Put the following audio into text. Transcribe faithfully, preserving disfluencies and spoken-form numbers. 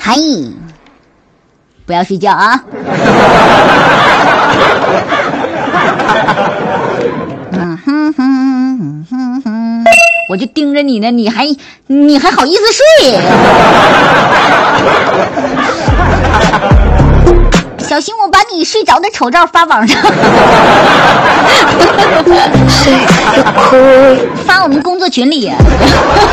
嗨，不要睡觉啊！嗯哼哼哼哼，我就盯着你呢，你还你还好意思睡？小心我把你睡着的丑照发网上，发我们工作群里。